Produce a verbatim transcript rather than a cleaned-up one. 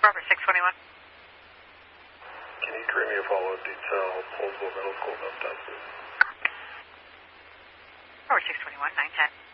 Robert six twenty-one. Can you create me a follow-up detail, Holdsville Middle School, Dumptown, please? Robert six twenty-one, nine ten.